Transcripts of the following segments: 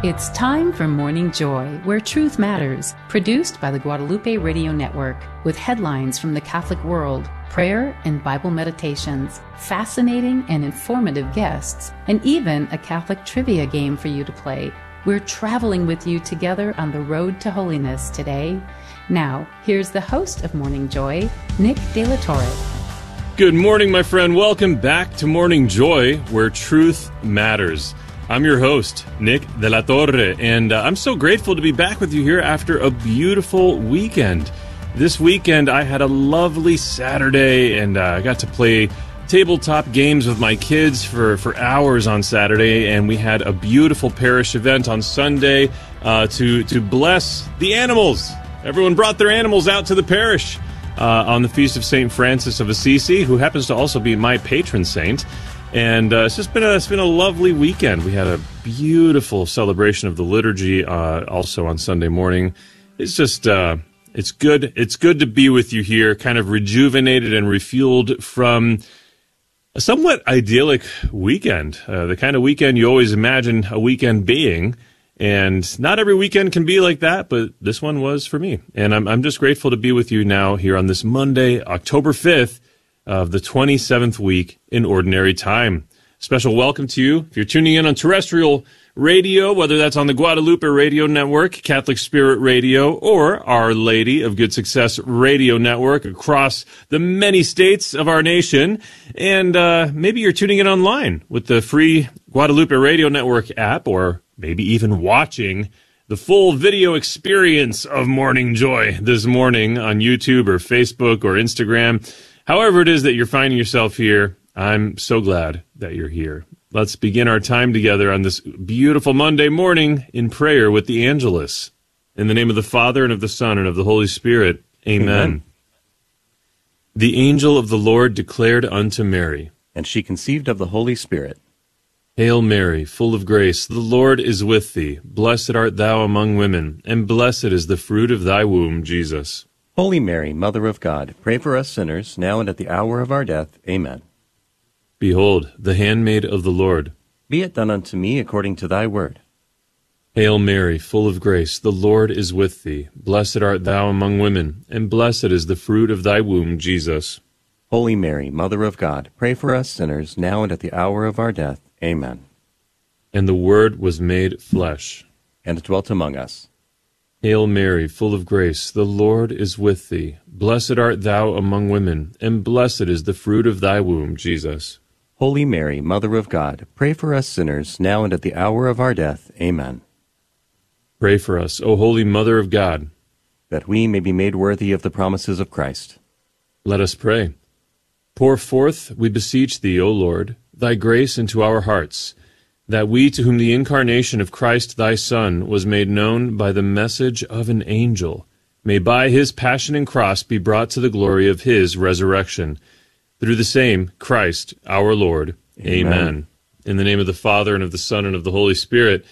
It's time for Morning Joy, where truth matters, produced by the Guadalupe Radio Network, with headlines from the Catholic world, prayer and Bible meditations, fascinating and informative guests, and even a Catholic trivia game for you to play. We're traveling with you together on the road to holiness today. Now, here's the host of Morning Joy, Nick De La Torre. Good morning, my friend. Welcome back to Morning Joy, where truth matters. I'm your host, Nick De La Torre, and I'm so grateful to be back with you here after a beautiful weekend. This weekend, I had a lovely Saturday, and I got to play tabletop games with my kids for hours on Saturday, and we had a beautiful parish event on Sunday to bless the animals. Everyone brought their animals out to the parish on the feast of St. Francis of Assisi, who happens to also be my patron saint. And it's been a lovely weekend. We had a beautiful celebration of the liturgy also on Sunday morning. It's just it's good to be with you here, kind of rejuvenated and refueled from a somewhat idyllic weekend, the kind of weekend you always imagine a weekend being. And not every weekend can be like that, but this one was for me. And I'm just grateful to be with you now here on this Monday, October 5th, of the 27th week in Ordinary Time. Special welcome to you. If you're tuning in on terrestrial radio, whether that's on the Guadalupe Radio Network, Catholic Spirit Radio, or Our Lady of Good Success Radio Network across the many states of our nation. And maybe you're tuning in online with the free Guadalupe Radio Network app, or maybe even watching the full video experience of Morning Joy this morning on YouTube or Facebook or Instagram. However it is that you're finding yourself here, I'm so glad that you're here. Let's begin our time together on this beautiful Monday morning in prayer with the Angelus. In the name of the Father, and of the Son, and of the Holy Spirit. Amen. The angel of the Lord declared unto Mary, and she conceived of the Holy Spirit. Hail Mary, full of grace, the Lord is with thee. Blessed art thou among women, and blessed is the fruit of thy womb, Jesus. Holy Mary, Mother of God, pray for us sinners, now and at the hour of our death. Amen. Behold, the handmaid of the Lord. Be it done unto me according to thy word. Hail Mary, full of grace, the Lord is with thee. Blessed art thou among women, and blessed is the fruit of thy womb, Jesus. Holy Mary, Mother of God, pray for us sinners, now and at the hour of our death. Amen. And the Word was made flesh, and dwelt among us. Hail Mary, full of grace, the Lord is with thee. Blessed art thou among women, and blessed is the fruit of thy womb, Jesus. Holy Mary, Mother of God, pray for us sinners, now and at the hour of our death. Amen. Pray for us, O Holy Mother of God, that we may be made worthy of the promises of Christ. Let us pray. Pour forth, we beseech thee, O Lord, thy grace into our hearts, that we, to whom the incarnation of Christ thy Son was made known by the message of an angel, may by his passion and cross be brought to the glory of his resurrection. Through the same Christ our Lord. Amen. In the name of the Father, and of the Son, and of the Holy Spirit.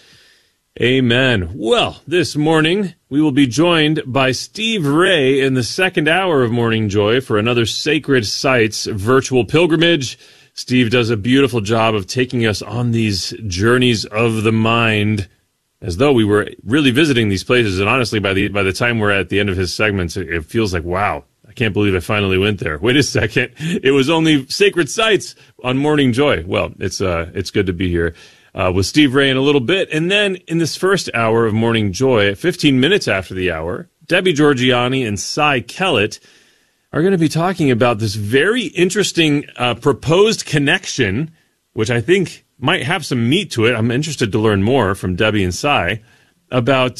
Amen. Well, this morning we will be joined by Steve Ray in the second hour of Morning Joy for another Sacred Sites virtual pilgrimage. Steve does a beautiful job of taking us on these journeys of the mind, as though we were really visiting these places. And honestly, by the time we're at the end of his segments, it feels like, wow, I can't believe I finally went there. Wait a second, it was only Sacred Sites on Morning Joy. Well, it's good to be here with Steve Ray in a little bit. And then in this first hour of Morning Joy, 15 minutes after the hour, Debbie Georgiani and Cy Kellett are going to be talking about this very interesting proposed connection, which I think might have some meat to it. I'm interested to learn more from Debbie and Cy about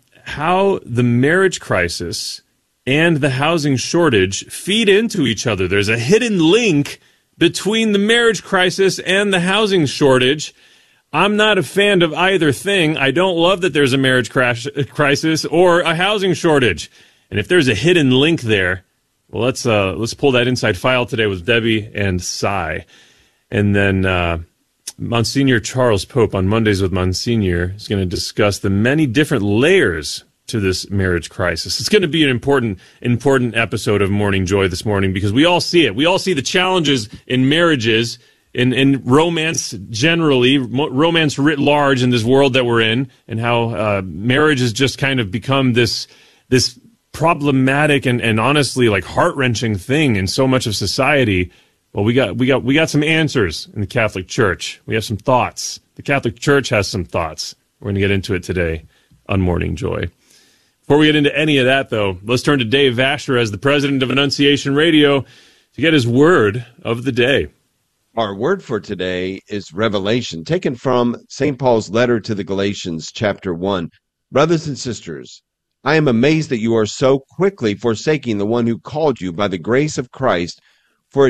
how the marriage crisis and the housing shortage feed into each other. There's a hidden link between the marriage crisis and the housing shortage. I'm not a fan of either thing. I don't love that there's a marriage crisis or a housing shortage. And if there's a hidden link there, well, let's pull that inside file today with Debbie and Cy. And then Monsignor Charles Pope on Mondays with Monsignor is going to discuss the many different layers to this marriage crisis. It's going to be an important episode of Morning Joy this morning because we all see it. We all see the challenges in marriages in romance generally, romance writ large in this world that we're in, and how marriage has just kind of become this problematic and honestly like heart-wrenching thing in so much of society. Well, we got some answers in the Catholic Church. We have some thoughts. The Catholic Church has some thoughts. We're going to get into it today on Morning Joy. Before we get into any of that, though, let's turn to Dave Vasher as the president of Annunciation Radio to get his word of the day. Our word for today is revelation, taken from St. Paul's letter to the Galatians, chapter 1. Brothers and sisters, I am amazed that you are so quickly forsaking the one who called you by the grace of Christ for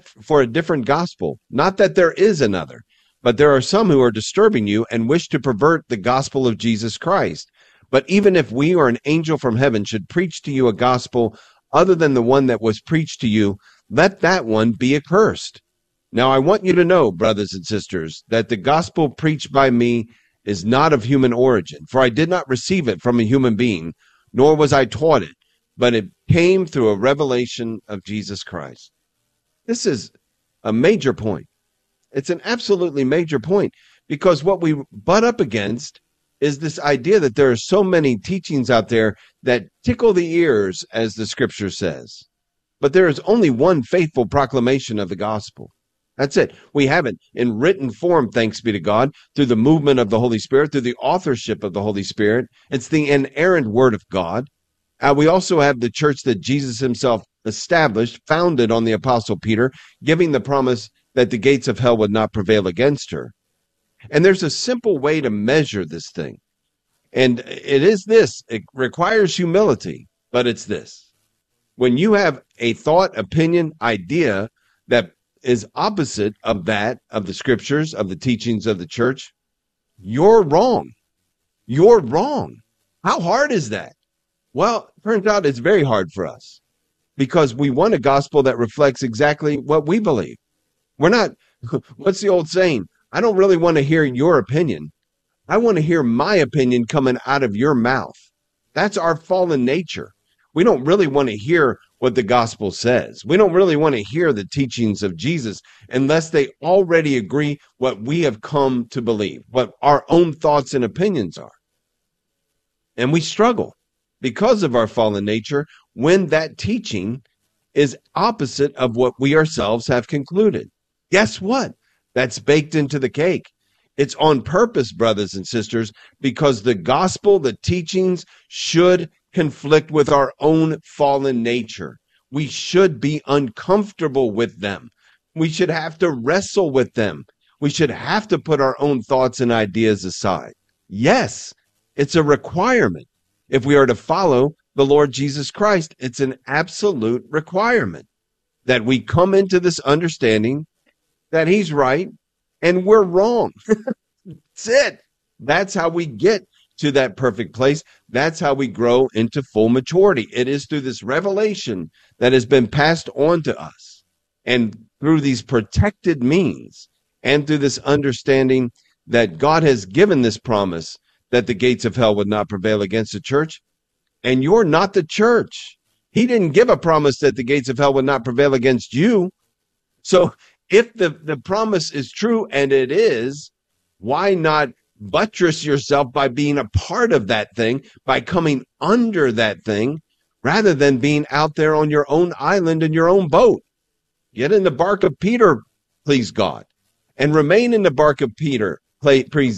a different gospel. Not that there is another, but there are some who are disturbing you and wish to pervert the gospel of Jesus Christ. But even if we or an angel from heaven should preach to you a gospel other than the one that was preached to you, let that one be accursed. Now I want you to know, brothers and sisters, that the gospel preached by me is not of human origin, for I did not receive it from a human being, nor was I taught it, but it came through a revelation of Jesus Christ. This is a major point. It's an absolutely major point, because what we butt up against is this idea that there are so many teachings out there that tickle the ears, as the scripture says. But there is only one faithful proclamation of the gospel. That's it. We have it in written form, thanks be to God, through the movement of the Holy Spirit, through the authorship of the Holy Spirit. It's the inerrant word of God. We also have the church that Jesus himself established, founded on the Apostle Peter, giving the promise that the gates of hell would not prevail against her. And there's a simple way to measure this thing. And it is this. It requires humility, but it's this. When you have a thought, opinion, idea that is opposite of that, of the scriptures, of the teachings of the church, you're wrong. You're wrong. How hard is that? Well, it turns out it's very hard for us because we want a gospel that reflects exactly what we believe. We're not, what's the old saying? I don't really want to hear your opinion. I want to hear my opinion coming out of your mouth. That's our fallen nature. We don't really want to hear what the gospel says. We don't really want to hear the teachings of Jesus unless they already agree what we have come to believe, what our own thoughts and opinions are. And we struggle because of our fallen nature when that teaching is opposite of what we ourselves have concluded. Guess what? That's baked into the cake. It's on purpose, brothers and sisters, because the gospel, the teachings should conflict with our own fallen nature. We should be uncomfortable with them. We should have to wrestle with them. We should have to put our own thoughts and ideas aside. Yes, it's a requirement. If we are to follow the Lord Jesus Christ, it's an absolute requirement that we come into this understanding that he's right and we're wrong. That's it. That's how we get to that perfect place. That's how we grow into full maturity. It is through this revelation that has been passed on to us, and through these protected means, and through this understanding that God has given this promise that the gates of hell would not prevail against the church. And you're not the church. He didn't give a promise that the gates of hell would not prevail against you. So if the promise is true, and it is, why not buttress yourself by being a part of that thing, by coming under that thing, rather than being out there on your own island in your own boat? Get in the bark of Peter, please God, and remain in the bark of Peter, please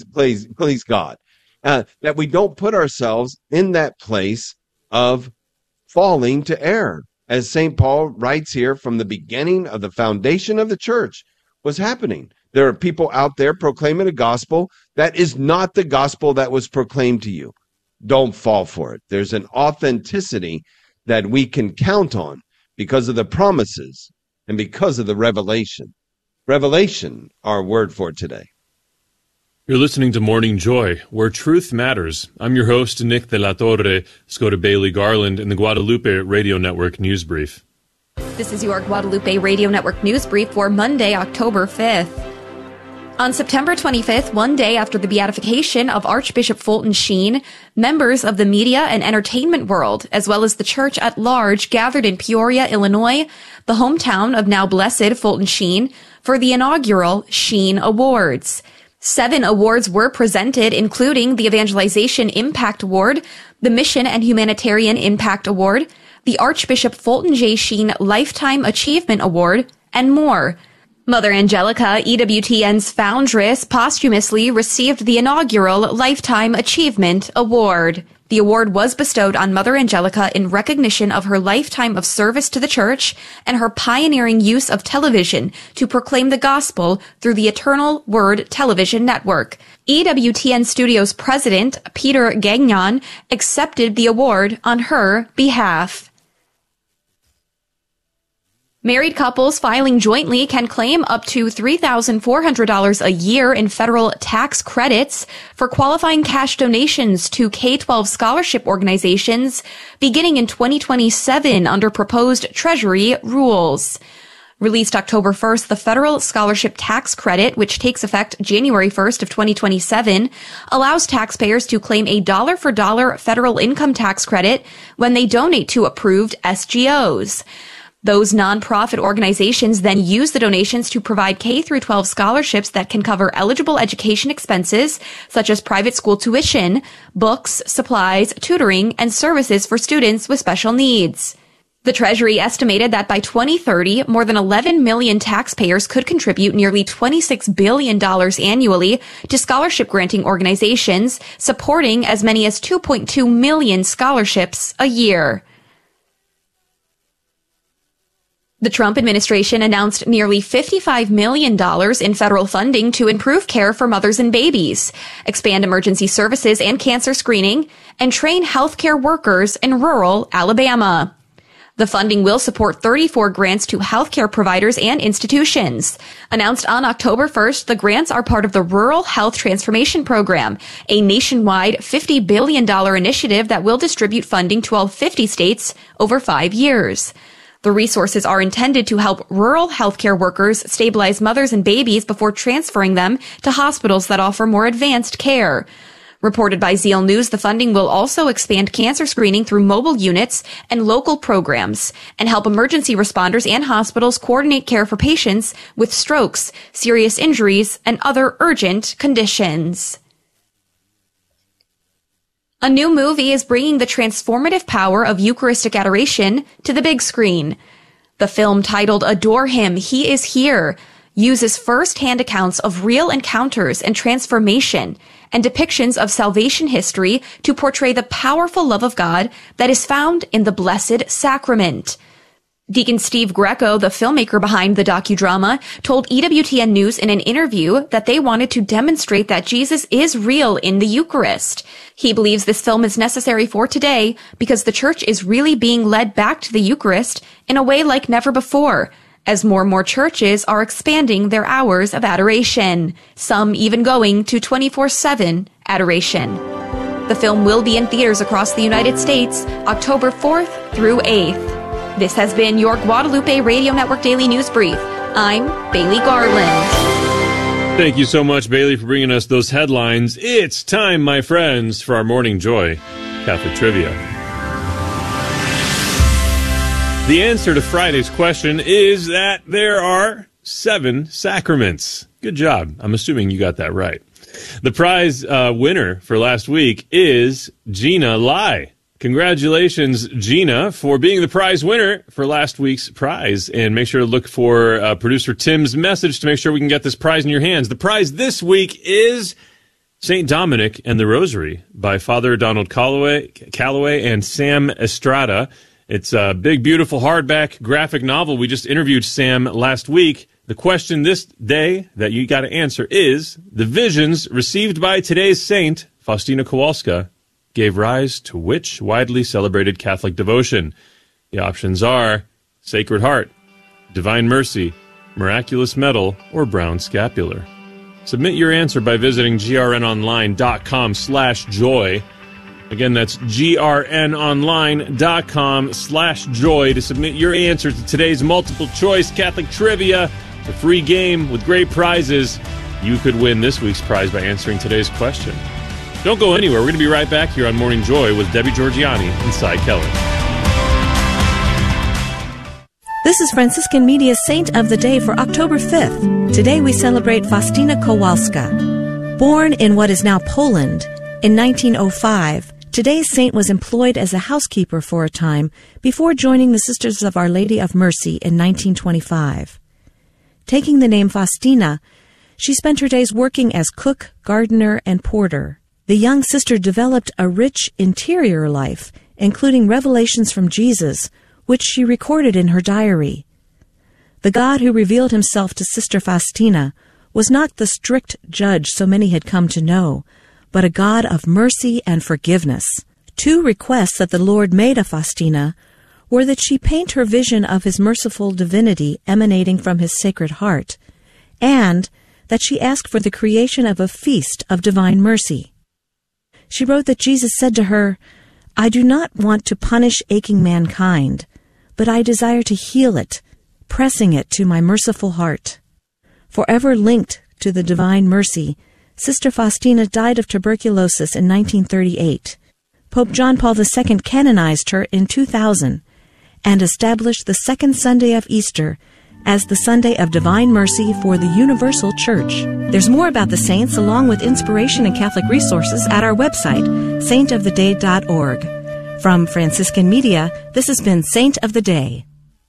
God, that we don't put ourselves in that place of falling to error. As St. Paul writes here, from the beginning of the foundation of the church was happening. There are people out there proclaiming a gospel that is not the gospel that was proclaimed to you. Don't fall for it. There's an authenticity that we can count on because of the promises and because of the revelation. Revelation, our word for today. You're listening to Morning Joy, where truth matters. I'm your host, Nick de la Torre. Let's go to Bailey Garland in the Guadalupe Radio Network News Brief. This is your Guadalupe Radio Network News Brief for Monday, October 5th. On September 25th, one day after the beatification of Archbishop Fulton Sheen, members of the media and entertainment world, as well as the church at large, gathered in Peoria, Illinois, the hometown of now blessed Fulton Sheen, for the inaugural Sheen Awards. 7 awards were presented, including the Evangelization Impact Award, the Mission and Humanitarian Impact Award, the Archbishop Fulton J. Sheen Lifetime Achievement Award, and more. Mother Angelica, EWTN's foundress, posthumously received the inaugural Lifetime Achievement Award. The award was bestowed on Mother Angelica in recognition of her lifetime of service to the church and her pioneering use of television to proclaim the gospel through the Eternal Word television network. EWTN Studios president Peter Gagnon accepted the award on her behalf. Married couples filing jointly can claim up to $3,400 a year in federal tax credits for qualifying cash donations to K-12 scholarship organizations beginning in 2027 under proposed Treasury rules. Released October 1st, the federal scholarship tax credit, which takes effect January 1st of 2027, allows taxpayers to claim a dollar-for-dollar federal income tax credit when they donate to approved SGOs. Those nonprofit organizations then use the donations to provide K-12 scholarships that can cover eligible education expenses, such as private school tuition, books, supplies, tutoring, and services for students with special needs. The Treasury estimated that by 2030, more than 11 million taxpayers could contribute nearly $26 billion annually to scholarship-granting organizations, supporting as many as 2.2 million scholarships a year. The Trump administration announced nearly $55 million in federal funding to improve care for mothers and babies, expand emergency services and cancer screening, and train healthcare workers in rural Alabama. The funding will support 34 grants to healthcare providers and institutions. Announced on October 1st, the grants are part of the Rural Health Transformation Program, a nationwide $50 billion initiative that will distribute funding to all 50 states over 5 years. The resources are intended to help rural healthcare workers stabilize mothers and babies before transferring them to hospitals that offer more advanced care. Reported by Zeal News, the funding will also expand cancer screening through mobile units and local programs and help emergency responders and hospitals coordinate care for patients with strokes, serious injuries, and other urgent conditions. A new movie is bringing the transformative power of Eucharistic adoration to the big screen. The film, titled Adore Him, He is Here, uses first-hand accounts of real encounters and transformation and depictions of salvation history to portray the powerful love of God that is found in the Blessed Sacrament. Deacon Steve Greco, the filmmaker behind the docudrama, told EWTN News in an interview that they wanted to demonstrate that Jesus is real in the Eucharist. He believes this film is necessary for today because the church is really being led back to the Eucharist in a way like never before, as more and more churches are expanding their hours of adoration, some even going to 24/7 adoration. The film will be in theaters across the United States October 4th through 8th. This has been your Guadalupe Radio Network Daily News Brief. I'm Bailey Garland. Thank you so much, Bailey, for bringing us those headlines. It's time, my friends, for our Morning Joy Catholic Trivia. The answer to Friday's question is that there are 7 sacraments. Good job. I'm assuming you got that right. The prize winner for last week is Gina Lai. Congratulations, Gina, for being the prize winner for last week's prize. And make sure to look for producer Tim's message to make sure we can get this prize in your hands. The prize this week is St. Dominic and the Rosary by Father Donald Calloway and Sam Estrada. It's a big, beautiful hardback graphic novel. We just interviewed Sam last week. The question this day that you got to answer is, the visions received by today's saint, Faustina Kowalska, gave rise to which widely celebrated Catholic devotion? The options are Sacred Heart, Divine Mercy, Miraculous Medal, or Brown Scapular. Submit your answer by visiting grnonline.com/joy. Again, that's grnonline.com/joy to submit your answer to today's multiple choice Catholic trivia. It's a free game with great prizes. You could win this week's prize by answering today's question. Don't go anywhere. We're going to be right back here on Morning Joy with Debbie Georgiani and Cy Keller. This is Franciscan Media's Saint of the Day for October 5th. Today we celebrate Faustina Kowalska. Born in what is now Poland in 1905, today's saint was employed as a housekeeper for a time before joining the Sisters of Our Lady of Mercy in 1925. Taking the name Faustina, she spent her days working as cook, gardener, and porter. The young sister developed a rich interior life, including revelations from Jesus, which she recorded in her diary. The God who revealed himself to Sister Faustina was not the strict judge so many had come to know, but a God of mercy and forgiveness. 2 requests that the Lord made of Faustina were that she paint her vision of his merciful divinity emanating from his sacred heart, and that she ask for the creation of a feast of divine mercy. She wrote that Jesus said to her, "I do not want to punish aching mankind, but I desire to heal it, pressing it to my merciful heart." Forever linked to the divine mercy, Sister Faustina died of tuberculosis in 1938. Pope John Paul II canonized her in 2000 and established the second Sunday of Easter as the Sunday of Divine Mercy for the Universal Church. There's more about the saints along with inspiration and Catholic resources at our website, saintoftheday.org. From Franciscan Media, this has been Saint of the Day.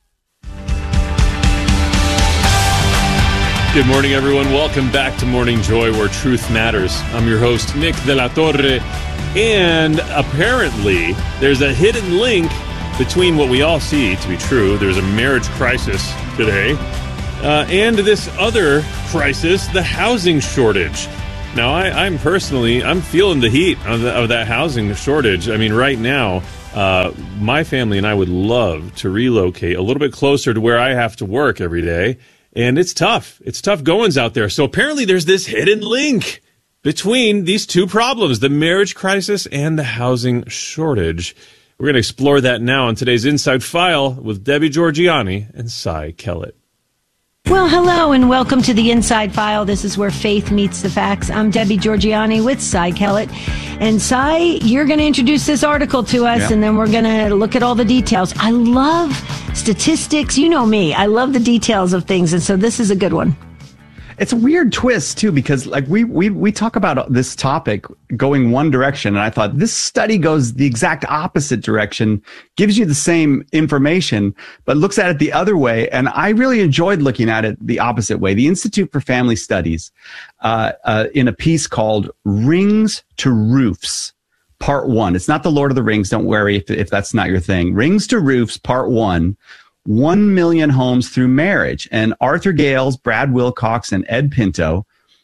Good morning, everyone. Welcome back to Morning Joy, where truth matters. I'm your host, Nick de la Torre, and apparently there's a hidden link between what we all see to be true. There's a marriage crisis today, and this other crisis, the housing shortage. Now, I'm feeling the heat of that housing shortage. I mean, right now, my family and I would love to relocate a little bit closer to where I have to work every day. And it's tough. It's tough goings out there. So apparently there's this hidden link between these two problems, the marriage crisis and the housing shortage. We're going to explore that now on today's Inside File with Debbie Georgianni and Cy Kellett. Well, hello and welcome to the Inside File. This is where faith meets the facts. I'm Debbie Georgianni with Cy Kellett. And Cy, you're going to introduce this article to us, and then we're going to look at all the details. I love statistics. You know me. I love the details of things, and so this is a good one. It's a weird twist, too, because like we talk about this topic going one direction, and I thought this study goes the exact opposite direction, gives you the same information, but looks at it the other way. And I really enjoyed looking at it the opposite way. The Institute for Family Studies, in a piece called Rings to Roofs, Part 1. It's not the Lord of the Rings. Don't worry if that's not your thing. Rings to Roofs, Part 1. 1 million homes through marriage. And Arthur Gales, Brad Wilcox, and Ed Pinto,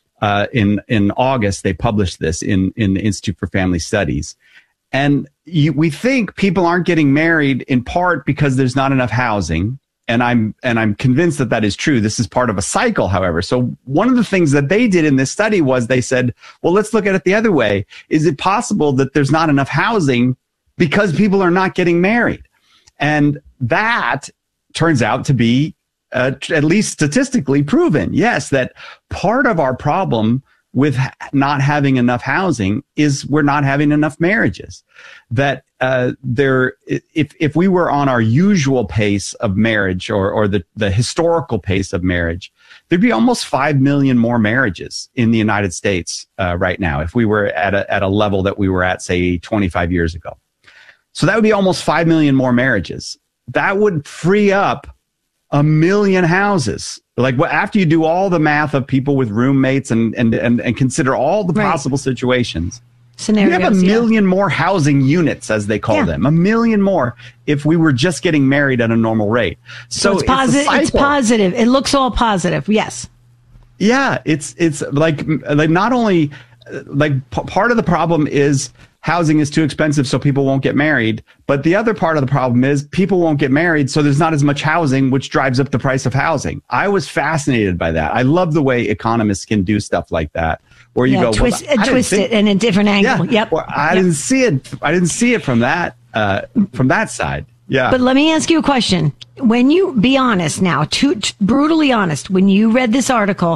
in August, they published this in the Institute for Family Studies. And we think people aren't getting married in part because there's not enough housing. And I'm convinced that is true. This is part of a cycle, however. So one of the things that they did in this study was they said, well, let's look at it the other way. Is it possible that there's not enough housing because people are not getting married? And that turns out to be at least statistically proven. Yes, that part of our problem with not having enough housing is we're not having enough marriages. That if we were on our usual pace of marriage or the historical pace of marriage, there'd be almost 5 million more marriages in the United States right now if we were at a level that we were at, say, 25 years ago. So that would be almost 5 million more marriages. That would free up 1 million houses. Like after you do all the math of people with roommates and consider all the possible situations, scenarios, we have 1 million more housing units, as they call them, 1 million more if we were just getting married at a normal rate. So it's positive. It's positive. It looks all positive. Yes. Yeah. It's like not only like part of the problem is housing is too expensive, so people won't get married. But the other part of the problem is people won't get married, so there's not as much housing, which drives up the price of housing. I was fascinated by that. I love the way economists can do stuff like that, where you go twist it in a different angle. Yeah, yep. I didn't see it. I didn't see it from that side. Yeah. But let me ask you a question. When you be honest now, brutally honest, when you read this article,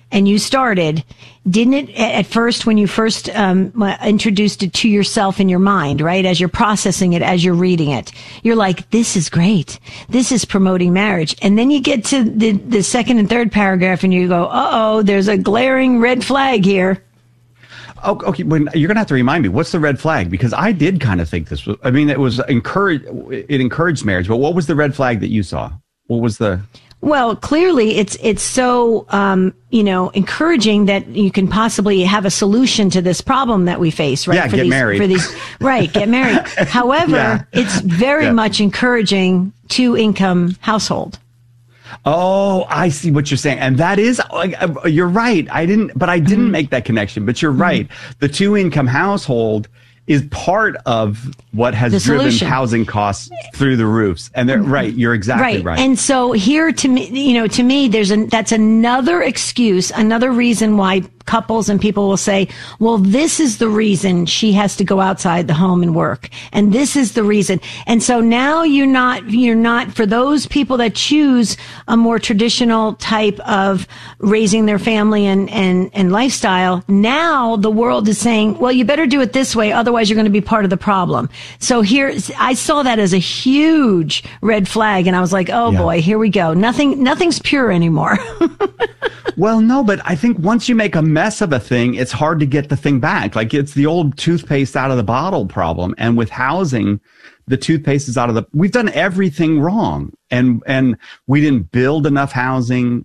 and you started, didn't it at first, when you first introduced it to yourself in your mind, right? As you're processing it, as you're reading it, you're like, this is great. This is promoting marriage. And then you get to the second and third paragraph and you go, uh-oh, there's a glaring red flag here. Oh, okay, you're going to have to remind me, what's the red flag? Because I did kind of think this was, I mean, it encouraged marriage, but what was the red flag that you saw? What was the... Well, clearly it's so, encouraging that you can possibly have a solution to this problem that we face, right? Yeah, get married. Right, get married. However, it's very much encouraging two-income household. Oh, I see what you're saying. And that is, you're right. I didn't make that connection, but you're right. The two-income household is part of what has driven housing costs through the roofs. And they're right. You're exactly right. And so here to me, that's another excuse, another reason why couples and people will say, well, this is the reason she has to go outside the home and work. And this is the reason. And so now you're not for those people that choose a more traditional type of raising their family and lifestyle. Now the world is saying, well, you better do it this way. Otherwise you're going to be part of the problem. So here, I saw that as a huge red flag and I was like, oh boy, here we go. Nothing's pure anymore. Well, no, but I think once you make a mess of a thing, it's hard to get the thing back. Like it's the old toothpaste out of the bottle problem. And with housing, the toothpaste is out of we've done everything wrong. And we didn't build enough housing.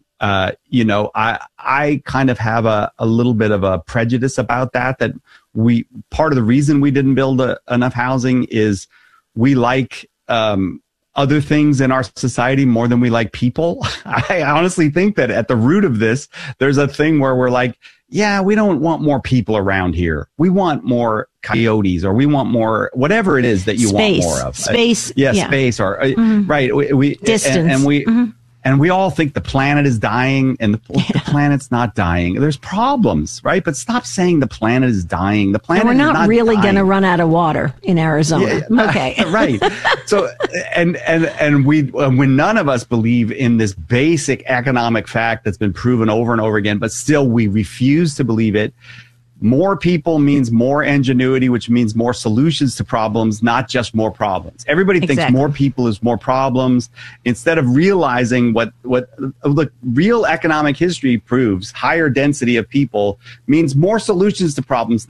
I kind of have a little bit of a prejudice about that part of the reason we didn't build enough housing is we like, other things in our society more than we like people. I honestly think that at the root of this, there's a thing where we're like, yeah, we don't want more people around here. We want more coyotes, or we want more, whatever it is that you want more of. Space. Space, or right. We distance. And we all think the planet is dying, and the planet's not dying. There's problems, right? But stop saying the planet is dying. The planet is not dying. We're not really going to run out of water in Arizona. Okay. Right. So, and when none of us believe in this basic economic fact that's been proven over and over again, but still we refuse to believe it. More people means more ingenuity, which means more solutions to problems, not just more problems. Everybody thinks more people is more problems, instead of realizing what the real economic history proves. Higher density of people means more solutions to problems,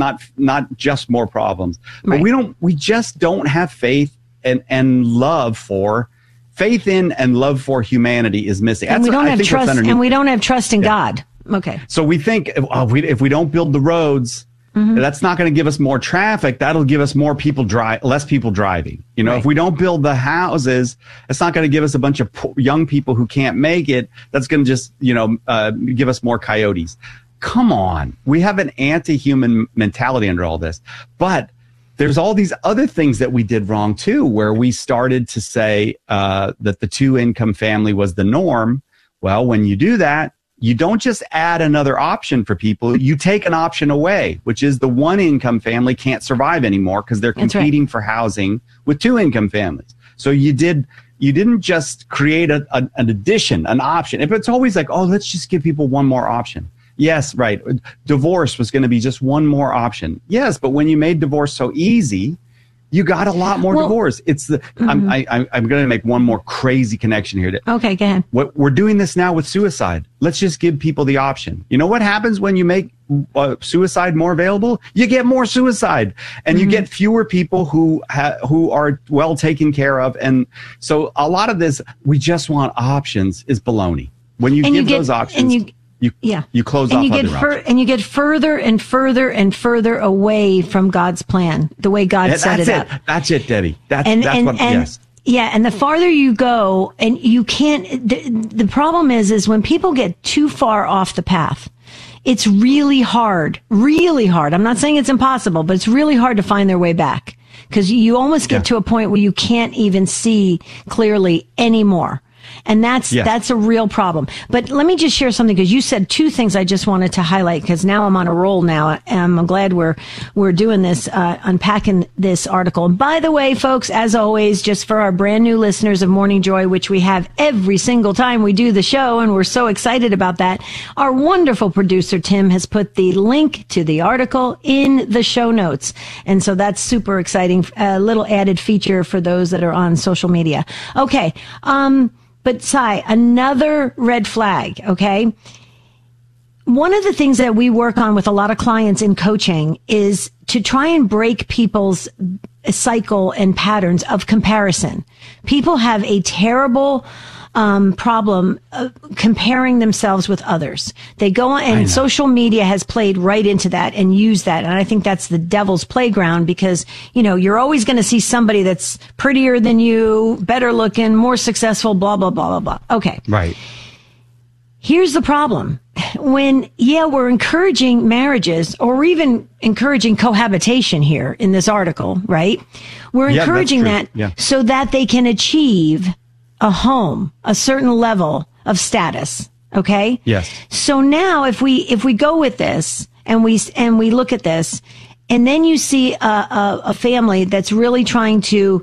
not just more problems. Right. But we just don't have faith and love for. Faith in and love for humanity is missing. And we don't have trust. And we don't have trust in God. Okay. So we think if we don't build the roads, that's not going to give us more traffic. That'll give us more people less people driving. If we don't build the houses, it's not going to give us a bunch of young people who can't make it. That's going to just, give us more coyotes. Come on. We have an anti-human mentality under all this. But there's all these other things that we did wrong too, where we started to say that the two-income family was the norm. Well, when you do that, you don't just add another option for people. You take an option away, which is the one-income family can't survive anymore because they're competing for housing with two-income families. So you didn't just create an addition, an option. If it's always like, oh, let's just give people one more option. Yes, right. Divorce was going to be just one more option. Yes, but when you made divorce so easy, you got a lot more divorce. It's I'm going to make one more crazy connection here. Okay, go ahead. We're doing this now with suicide. Let's just give people the option. You know what happens when you make suicide more available? You get more suicide, and you get fewer people who are well taken care of. And so a lot of this, we just want options, is baloney. When you give those options. You close off other options. And you get further and further and further away from God's plan, the way God set it up. That's it, Debbie. Yes. Yeah, and the farther you go, and you can't, the problem is when people get too far off the path, it's really hard. I'm not saying it's impossible, but it's really hard to find their way back, because you almost get to a point where you can't even see clearly anymore. And that's a real problem. But let me just share something, because you said two things I just wanted to highlight, because now I'm on a roll now. I'm glad we're doing this, unpacking this article. And by the way, folks, as always, just for our brand new listeners of Morning Joy, which we have every single time we do the show, and we're so excited about that, our wonderful producer, Tim, has put the link to the article in the show notes. And so that's super exciting. A little added feature for those that are on social media. Okay. But Sai, another red flag. Okay. One of the things that we work on with a lot of clients in coaching is to try and break people's cycle and patterns of comparison. People have a terrible problem comparing themselves with others. They go on, and social media has played right into that and used that. And I think that's the devil's playground, because, you're always going to see somebody that's prettier than you, better looking, more successful, blah, blah, blah, blah, blah. Okay. Right. Here's the problem. When, we're encouraging marriages, or we're even encouraging cohabitation here in this article, right? We're encouraging that so that they can achieve a home, a certain level of status. Okay. Yes. So now if we go with this and we look at this, and then you see a family that's really trying to,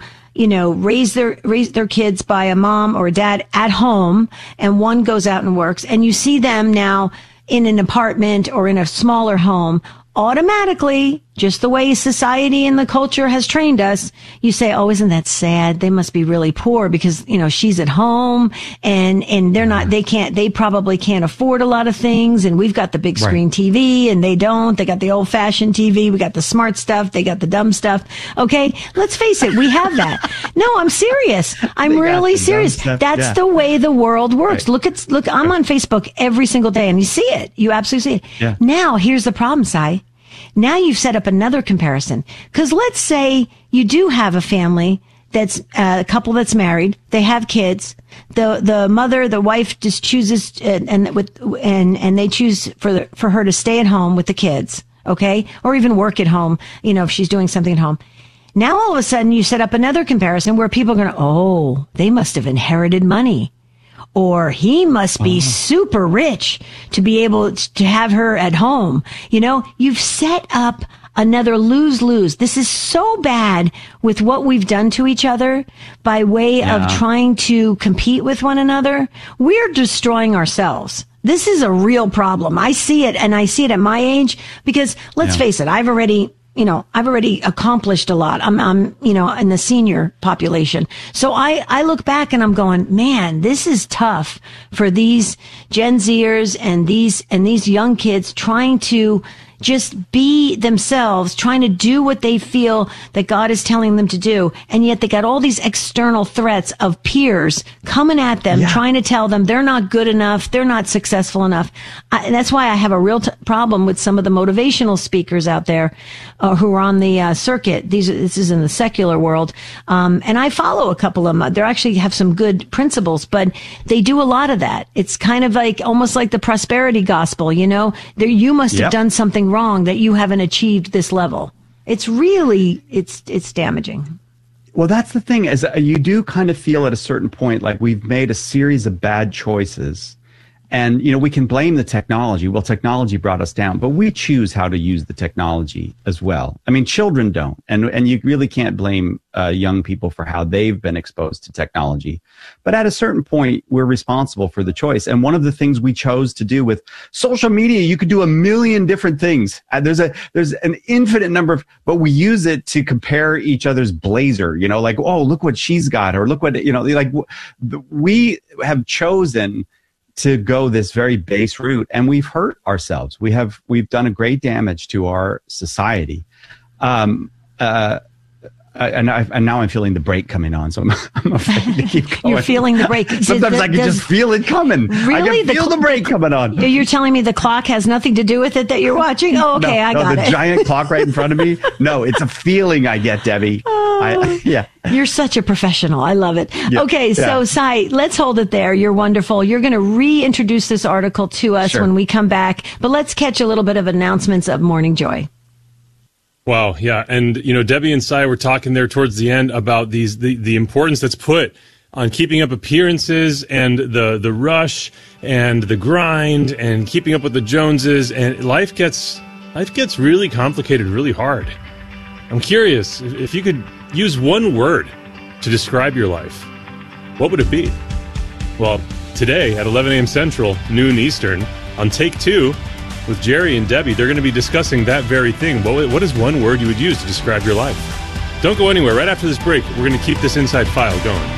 raise their kids by a mom or a dad at home, and one goes out and works, and you see them now in an apartment or in a smaller home, automatically, just the way society and the culture has trained us, you say, oh, isn't that sad? They must be really poor because, she's at home and they're not, they probably can't afford a lot of things. And we've got the big screen TV and they don't. They got the old fashioned TV. We got the smart stuff. They got the dumb stuff. Okay. Let's face it. We have that. No, I'm serious. I'm really serious. That's the way the world works. Right. Look, I'm on Facebook every single day and you see it. You absolutely see it. Yeah. Now here's the problem, Sai. Now you've set up another comparison. Because let's say you do have a family that's a couple that's married. They have kids. The mother, the wife just chooses and they choose for her to stay at home with the kids. Okay. Or even work at home, if she's doing something at home. Now all of a sudden you set up another comparison where people are going, they must have inherited money. Or he must be super rich to be able to have her at home. You've set up another lose-lose. This is so bad with what we've done to each other by way of trying to compete with one another. We're destroying ourselves. This is a real problem. I see it, and I see it at my age, because let's face it, I've already accomplished a lot. I'm in the senior population. So I look back and I'm going, man, this is tough for these Gen Zers and these young kids trying to just be themselves, trying to do what they feel that God is telling them to do. And yet they got all these external threats of peers coming at them, trying to tell them they're not good enough, they're not successful enough. And that's why I have a real problem with some of the motivational speakers out there who are on the circuit. This is in the secular world. And I follow a couple of them. They actually have some good principles, but they do a lot of that. It's kind of like almost like the prosperity gospel, you must have done something wrong that you haven't achieved this level. It's really, it's damaging. Well, that's the thing, is you do kind of feel at a certain point like we've made a series of bad choices. And, we can blame the technology. Well, technology brought us down, but we choose how to use the technology as well. I mean, children don't. And you really can't blame young people for how they've been exposed to technology. But at a certain point, we're responsible for the choice. And one of the things we chose to do with social media, you could do a million different things. There's an infinite number but we use it to compare each other's blazer, like, oh, look what she's got, or look what, we have chosen to go this very base route, and we've hurt ourselves. We've done a great damage to our society. And now I'm feeling the break coming on, so I'm afraid to keep going. You're feeling the break. Sometimes I can just feel it coming. Really? I can feel the break coming on. You're telling me the clock has nothing to do with it that you're watching? Oh, okay, I got it. The giant clock right in front of me? No, it's a feeling I get, Debbie. You're such a professional. I love it. Yeah, okay, so Sai, let's hold it there. You're wonderful. You're going to reintroduce this article to us when we come back, but let's catch a little bit of announcements of Morning Joy. Wow, yeah. And, Debbie and Sai were talking there towards the end about the importance that's put on keeping up appearances and the rush and the grind and keeping up with the Joneses, and life gets really complicated, really hard. I'm curious, if you could use one word to describe your life, what would it be? Well, today at 11 a.m. Central, noon Eastern, on Take Two with Jerry and Debbie, they're going to be discussing that very thing. What is one word you would use to describe your life? Don't go anywhere. Right after this break, we're going to keep this Inside File going.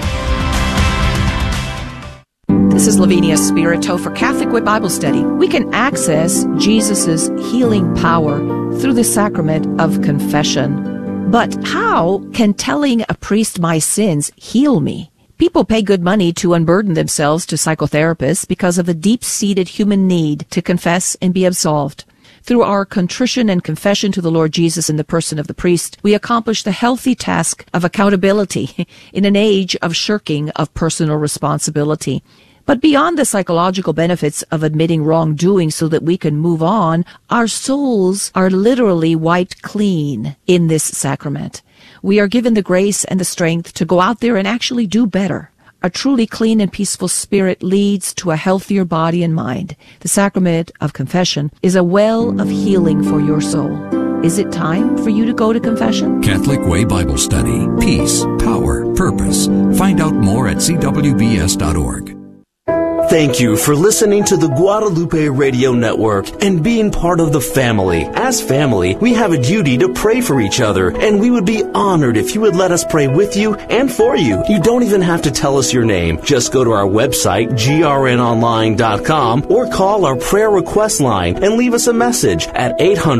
This is Lavinia Spirito for Catholic Way Bible Study. We can access Jesus' healing power through the sacrament of confession. But how can telling a priest my sins heal me? People pay good money to unburden themselves to psychotherapists because of a deep-seated human need to confess and be absolved. Through our contrition and confession to the Lord Jesus in the person of the priest, we accomplish the healthy task of accountability in an age of shirking of personal responsibility. But beyond the psychological benefits of admitting wrongdoing so that we can move on, our souls are literally wiped clean in this sacrament. We are given the grace and the strength to go out there and actually do better. A truly clean and peaceful spirit leads to a healthier body and mind. The sacrament of confession is a well of healing for your soul. Is it time for you to go to confession? Catholic Way Bible Study. Peace, power, purpose. Find out more at cwbs.org. Thank you for listening to the Guadalupe Radio Network and being part of the family. As family, we have a duty to pray for each other, and we would be honored if you would let us pray with you and for you. You don't even have to tell us your name. Just go to our website, grnonline.com, or call our prayer request line and leave us a message at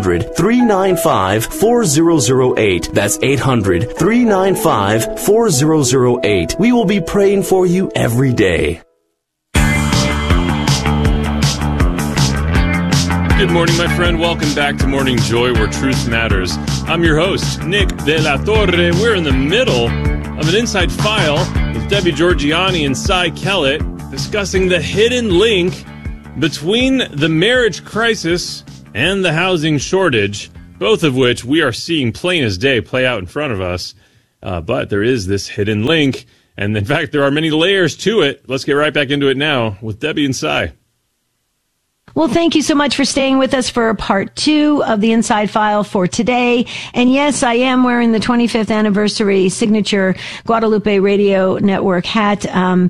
800-395-4008. That's 800-395-4008. We will be praying for you every day. Good morning, my friend. Welcome back to Morning Joy, where truth matters. I'm your host, Nick De La Torre. We're in the middle of an Inside File with Debbie Georgianni and Cy Kellett, discussing the hidden link between the marriage crisis and the housing shortage, both of which we are seeing plain as day play out in front of us. But there is this hidden link, and in fact, there are many layers to it. Let's get right back into it now with Debbie and Cy. Well, thank you so much for staying with us for part 2 of the Inside File for today. And yes, I am wearing the 25th anniversary signature Guadalupe Radio Network hat,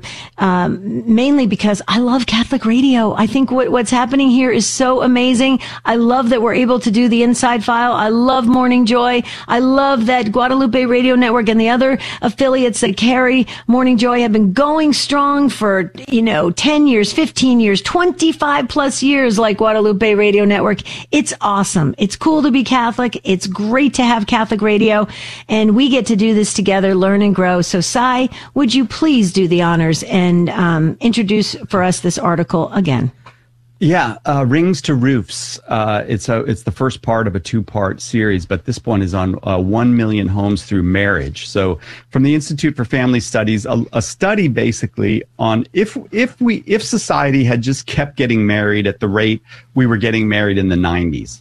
mainly because I love Catholic radio. I think what's happening here is so amazing. I love that we're able to do the Inside File. I love Morning Joy. I love that Guadalupe Radio Network and the other affiliates that carry Morning Joy have been going strong for, 10 years, 15 years, 25 plus years. Like Guadalupe Radio Network. It's awesome. It's cool to be Catholic. It's great to have Catholic radio, and we get to do this together, learn and grow. So, Cy, would you please do the honors and introduce for us this article again? Yeah, Rings to Roofs. It's the first part of a 2-part series, but this one is on 1 million homes through marriage. So from the Institute for Family Studies, a study basically on if society had just kept getting married at the rate we were getting married in the 90s.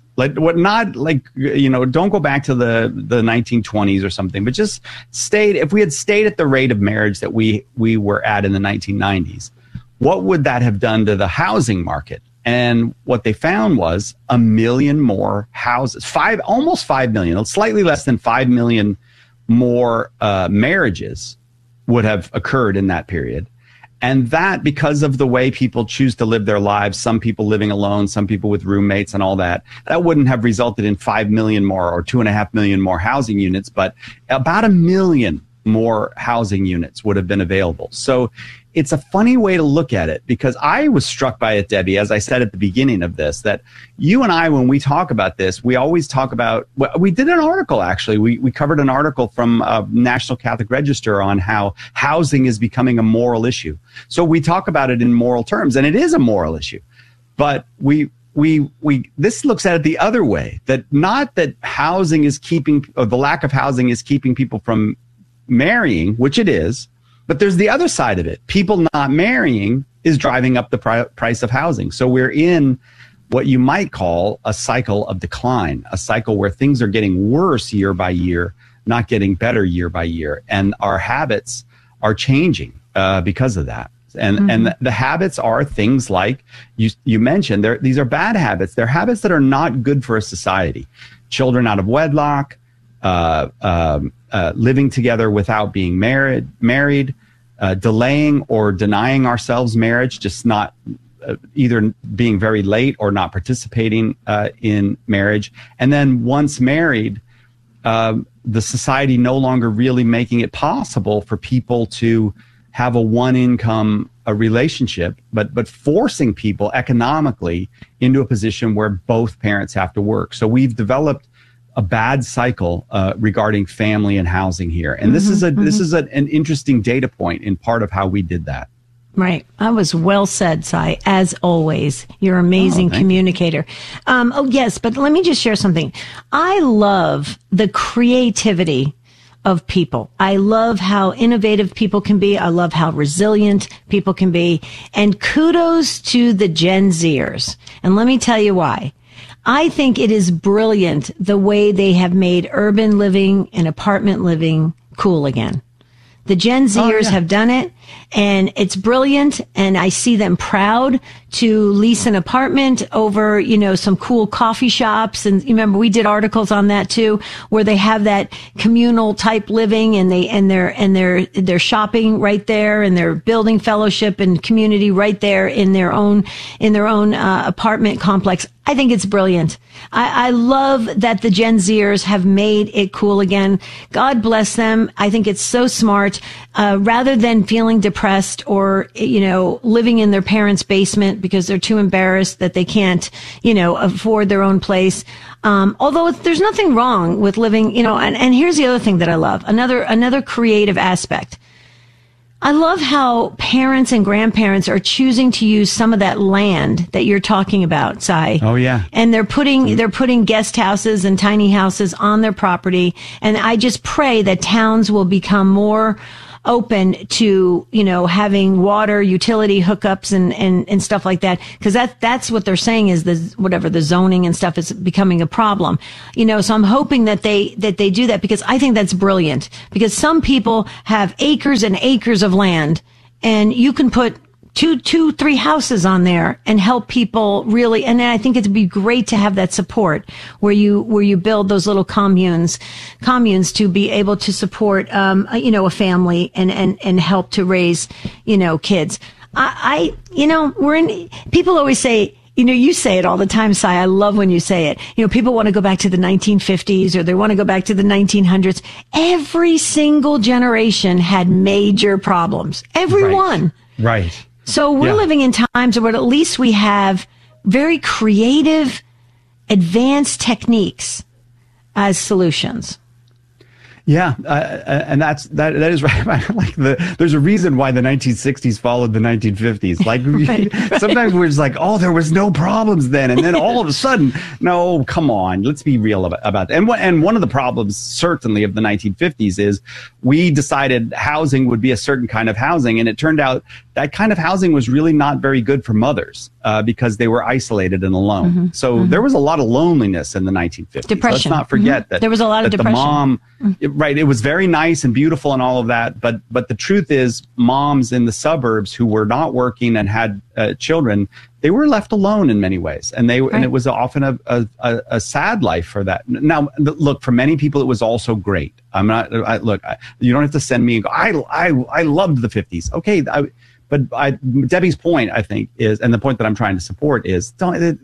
Don't go back to the 1920s or something, but just if we had stayed at the rate of marriage that we were at in the 1990s, what would that have done to the housing market? And what they found was 1 million more houses, almost 5 million, slightly less than 5 million more marriages would have occurred in that period. And that, because of the way people choose to live their lives, some people living alone, some people with roommates and all that, that wouldn't have resulted in 5 million more or 2.5 million more housing units, but about 1 million more housing units would have been available. So it's a funny way to look at it, because I was struck by it, Debbie, as I said at the beginning of this, that you and I, when we talk about this, we always talk about, we did an article, actually. We covered an article from National Catholic Register on how housing is becoming a moral issue. So we talk about it in moral terms, and it is a moral issue. But this looks at it the other way, that not that housing is or the lack of housing is keeping people from marrying, which it is, but there's the other side of it. People not marrying is driving up the price of housing. So we're in what you might call a cycle of decline, a cycle where things are getting worse year by year, not getting better year by year. And our habits are changing. because of that. And the habits are things like you mentioned. These are bad habits. They're habits that are not good for a society. Children out of wedlock, living together without being married, delaying or denying ourselves marriage, just not either being very late or not participating in marriage. And then once married, the society no longer really making it possible for people to have a one-income relationship, but forcing people economically into a position where both parents have to work. So we've developed a bad cycle regarding family and housing here, and this is an interesting data point in part of how we did that. Right. That was well said, Cy. As always, you're an amazing communicator. Yes, but let me just share something. I love the creativity of people. I love how innovative people can be. I love how resilient people can be. And kudos to the Gen Zers. And let me tell you why. I think it is brilliant the way they have made urban living and apartment living cool again. The Gen Zers have done it, and it's brilliant, and I see them proud to lease an apartment over, some cool coffee shops. And remember, we did articles on that too, where they have that communal type living, and they're shopping right there, and they're building fellowship and community right there in their own apartment complex. I think it's brilliant. I love that the Gen Zers have made it cool again. God bless them. I think it's so smart. Rather than feeling depressed or, living in their parents' basement because they're too embarrassed that they can't, afford their own place. Although there's nothing wrong with living, and here's the other thing that I love. Another creative aspect. I love how parents and grandparents are choosing to use some of that land that you're talking about, Cy. Oh, yeah. And they're putting guest houses and tiny houses on their property. And I just pray that towns will become more open to, having water, utility hookups and stuff like that. Cause that's what they're saying is the zoning and stuff is becoming a problem. So I'm hoping that they do that, because I think that's brilliant, because some people have acres and acres of land, and you can put 3 houses on there and help people really. And I think it'd be great to have that support where you build those little communes to be able to support, a family and help to raise, kids. People always say, you say it all the time, Cy. I love when you say it. People want to go back to the 1950s or they want to go back to the 1900s. Every single generation had major problems. Everyone. Right. So we're living in times where at least we have very creative, advanced techniques as solutions. Yeah, and that is right. There's a reason why the 1960s followed the 1950s. Sometimes we're just like, oh, there was no problems then, and then all of a sudden, no, come on, let's be real about that. And one of the problems certainly of the 1950s is we decided housing would be a certain kind of housing, and it turned out that kind of housing was really not very good for mothers because they were isolated and alone. So there was a lot of loneliness in the 1950s. Depression. Let's not forget that there was a lot of depression. The mom. Right. It was very nice and beautiful and all of that. But the truth is, moms in the suburbs who were not working and had children, they were left alone in many ways. And and it was often a sad life for that. Now, look, for many people, it was also great. You don't have to send me and go, I loved the 50s. Okay. But Debbie's point, I think, is, and the point that I'm trying to support is,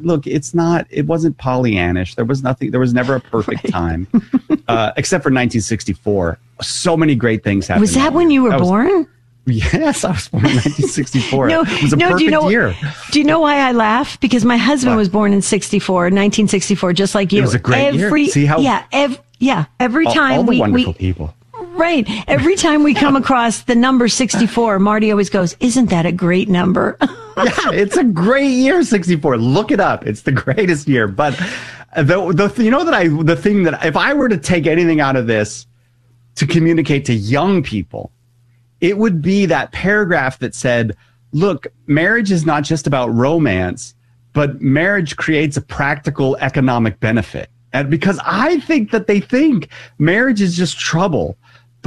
it wasn't Pollyannish. There was never a perfect time, except for 1964. So many great things happened. Was that when you were born? Yes, I was born in 1964. It was a perfect year. Do you know why I laugh? Because my husband was born in 1964, just like you. It was a great year. See how? Every time all the wonderful people. Right. Every time we come across the number 64, Marty always goes, "Isn't that a great number?" Yeah, it's a great year, 64. Look it up. It's the greatest year. But the thing that if I were to take anything out of this to communicate to young people, it would be that paragraph that said, look, marriage is not just about romance, but marriage creates a practical economic benefit. And because I think that they think marriage is just trouble. But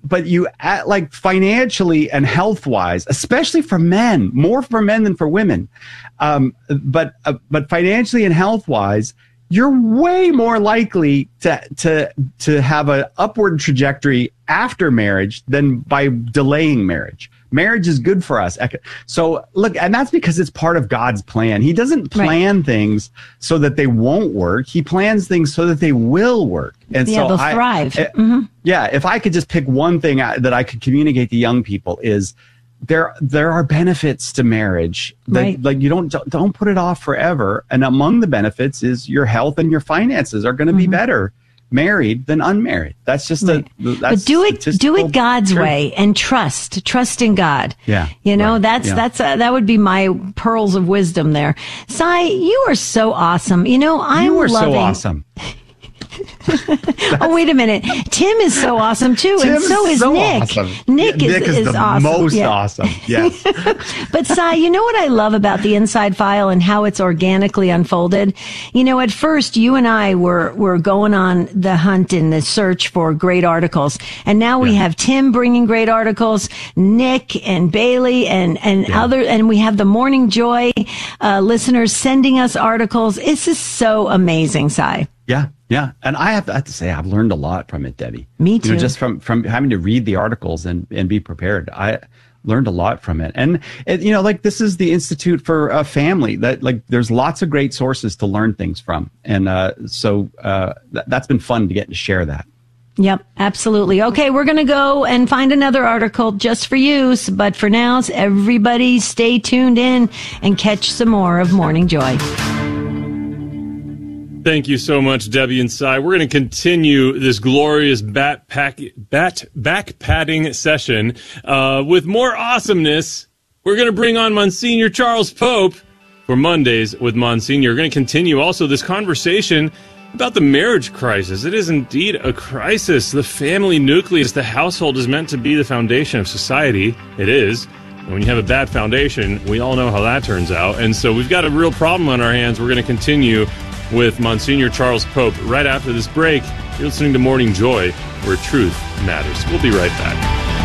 you like financially and health wise, especially for men, more for men than for women. But financially and health wise, you're way more likely to have an upward trajectory after marriage than by delaying marriage. Marriage is good for us. So look, and that's because it's part of God's plan. He doesn't plan things so that they won't work. He plans things so that they will work. And so they'll thrive. Yeah. If I could just pick one thing that I could communicate to young people is there are benefits to marriage. Like you don't put it off forever. And among the benefits is your health and your finances are going to be better married than unmarried. That's just but do it God's way and trust in God. Yeah. That would be my pearls of wisdom there. Cy, you are so awesome. So awesome. Oh, wait a minute. Tim is so awesome too, and so is Nick. Awesome. Nick is the awesome. Most awesome. Yes. But Cy, you know what I love about the Inside File and how it's organically unfolded? At first you and I were going on the hunt in the search for great articles, and now we have Tim bringing great articles, Nick and Bailey and we have the Morning Joy listeners sending us articles. This is so amazing, Cy. Yeah. Yeah. And I have to say, I've learned a lot from it, Debbie. Me too. Just from having to read the articles and be prepared. I learned a lot from it. And, this is the Institute for Family that there's lots of great sources to learn things from. And so that's been fun to get to share that. Yep, absolutely. Okay, we're going to go and find another article just for you. But for now, everybody stay tuned in and catch some more of Morning Joy. Thank you so much, Debbie and Cy. We're going to continue this glorious back-patting session with more awesomeness. We're going to bring on Monsignor Charles Pope for Mondays with Monsignor. We're going to continue also this conversation about the marriage crisis. It is indeed a crisis. The family nucleus, the household, is meant to be the foundation of society. It is. And when you have a bad foundation, we all know how that turns out. And so we've got a real problem on our hands. We're going to continue with Monsignor Charles Pope right after this break. You're listening to Morning Joy, where truth matters. We'll be right back.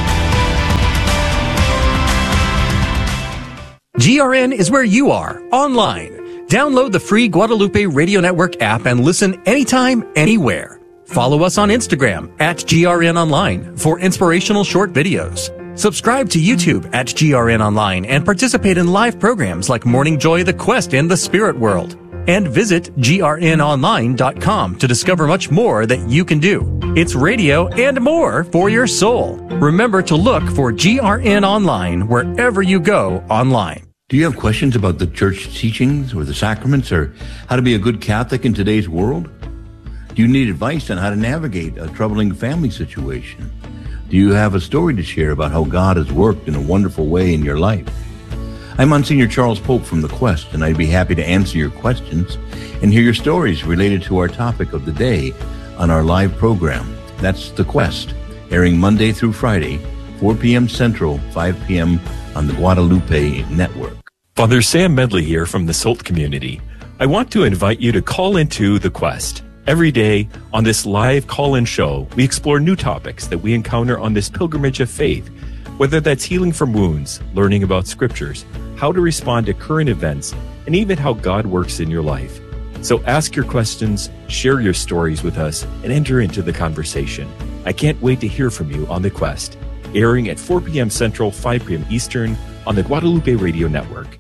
GRN is where you are, online. Download the free Guadalupe Radio Network app and listen anytime, anywhere. Follow us on Instagram @GRNOnline for inspirational short videos. Subscribe to YouTube @GRNOnline and participate in live programs like Morning Joy, The Quest, and The Spirit World. And visit grnonline.com to discover much more that you can do. It's radio and more for your soul. Remember to look for GRN Online wherever you go online. Do you have questions about the church teachings or the sacraments or how to be a good Catholic in today's world? Do you need advice on how to navigate a troubling family situation? Do you have a story to share about how God has worked in a wonderful way in your life? I'm Monsignor Charles Pope from The Quest, and I'd be happy to answer your questions and hear your stories related to our topic of the day on our live program. That's The Quest, airing Monday through Friday, 4 p.m. Central, 5 p.m. on the Guadalupe Network. Father Sam Medley here from the SOLT community. I want to invite you to call into The Quest. Every day on this live call-in show, we explore new topics that we encounter on this pilgrimage of faith, whether that's healing from wounds, learning about scriptures, how to respond to current events, and even how God works in your life. So ask your questions, share your stories with us, and enter into the conversation. I can't wait to hear from you on The Quest, airing at 4 p.m. Central, 5 p.m. Eastern on the Guadalupe Radio Network.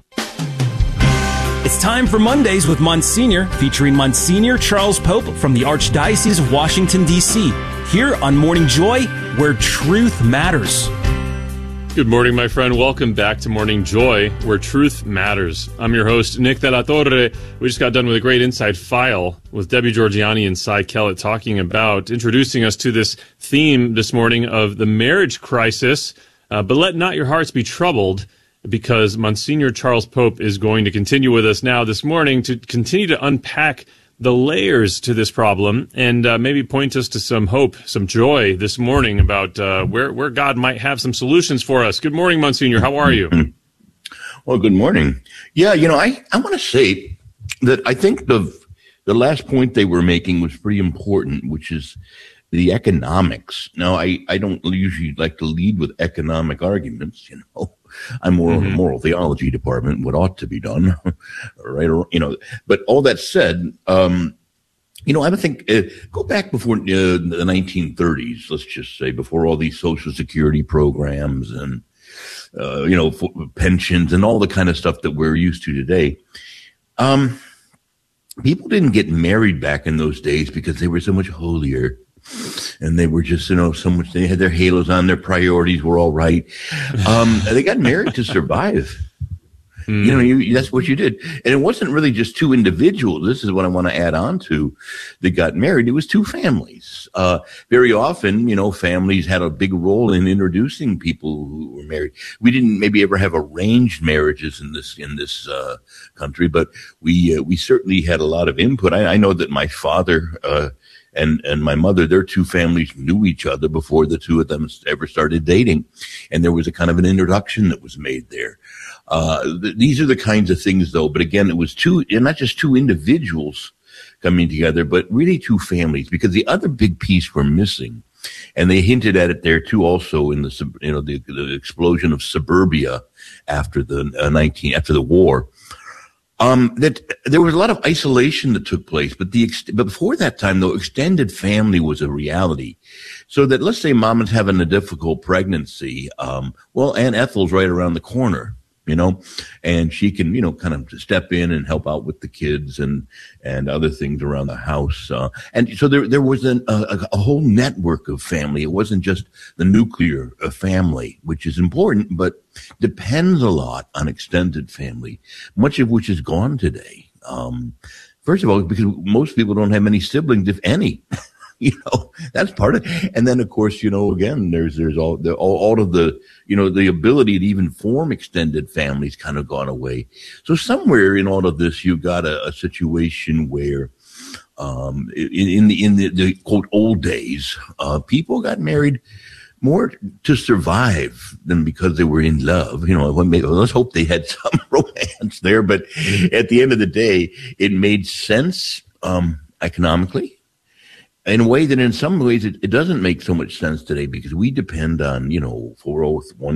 It's time for Mondays with Monsignor, featuring Monsignor Charles Pope from the Archdiocese of Washington, D.C., here on Morning Joy, where truth matters. Good morning, my friend. Welcome back to Morning Joy, where truth matters. I'm your host, Nick de la Torre. We just got done with a great Inside File with Debbie Georgianni and Cy Kellett talking about, introducing us to this theme this morning of the marriage crisis. But let not your hearts be troubled, because Monsignor Charles Pope is going to continue with us now this morning to continue to unpack the layers to this problem and maybe point us to some hope, some joy this morning about where God might have some solutions for us. Good morning, Monsignor. How are you? Well, good morning. Yeah, I want to say that I think the last point they were making was pretty important, which is the economics. Now, I don't usually like to lead with economic arguments, you know. I'm more of a moral theology department, what ought to be done, right? Or, you know, but all that said, you know, I would think, go back before the 1930s, let's just say, before all these Social Security programs and, you know, pensions and all the kind of stuff that we're used to today. People didn't get married back in those days because they were so much holier. And they were just, you know, so much, they had their halos on, their priorities were all right. They got married to survive. You know, that's what you did. And it wasn't really just two individuals. This is what I want to add on to that got married. It was two families. Very often, you know, families had a big role in introducing people who were married. We didn't maybe ever have arranged marriages in this country, but we certainly had a lot of input. I know that my father, and my mother, their two families knew each other before the two of them ever started dating. And there was a kind of an introduction that was made there. These are the kinds of things, though. But again, it was not just two individuals coming together, but really two families, because the other big piece we're missing, and they hinted at it there too, also in the explosion of suburbia after the war. That there was a lot of isolation that took place, but before that time, though, extended family was a reality. So that, let's say mama's having a difficult pregnancy. Well, Aunt Ethel's right around the corner, you know, and she can, you know, kind of step in and help out with the kids and other things around the house. And so there was a whole network of family. It wasn't just the nuclear family, which is important, but depends a lot on extended family, much of which is gone today. First of all, because most people don't have any siblings, if any. You know, that's part of it. And then, of course, you know, again, there's all of the, you know, the ability to even form extended families kind of gone away. So somewhere in all of this, you've got a situation where, in the quote old days, people got married more to survive than because they were in love. You know, let's hope they had some romance there. But at the end of the day, it made sense, economically, in a way that in some ways it doesn't make so much sense today, because we depend on, you know, 401